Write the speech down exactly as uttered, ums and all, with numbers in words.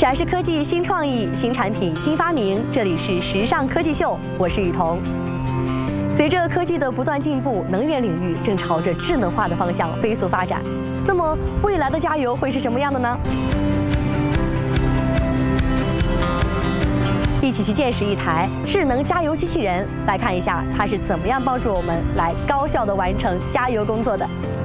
展示科技新创意、新产品、新发明，这里是时尚科技秀，我是雨桐。随着科技的不断进步，能源领域正朝着智能化的方向飞速发展。那么，未来的加油会是什么样的呢？一起去见识一台智能加油机器人，来看一下它是怎么样帮助我们来高效地完成加油工作的。